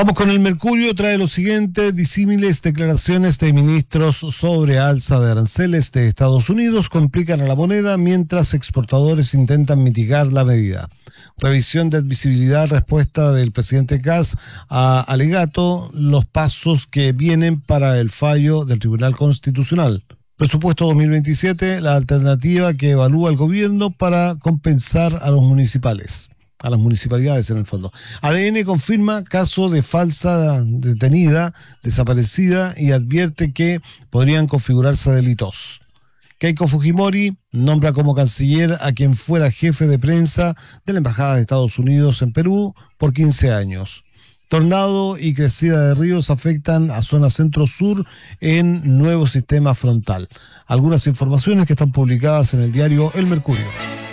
Vamos con el Mercurio, trae lo siguiente: disímiles declaraciones de ministros sobre alza de aranceles de Estados Unidos complican a la moneda mientras exportadores intentan mitigar la medida. Revisión de admisibilidad, respuesta del presidente Kast a alegato, los pasos que vienen para el fallo del Tribunal Constitucional. Presupuesto 2027, la alternativa que evalúa el gobierno para compensar a los municipales. A las municipalidades en el fondo. ADN confirma caso de falsa detenida, desaparecida y advierte que podrían configurarse delitos. Keiko Fujimori nombra como canciller a quien fuera jefe de prensa de la Embajada de Estados Unidos en Perú por 15 años. Tornado y crecida de ríos afectan a zona centro-sur en nuevo sistema frontal. Algunas informaciones que están publicadas en el diario El Mercurio.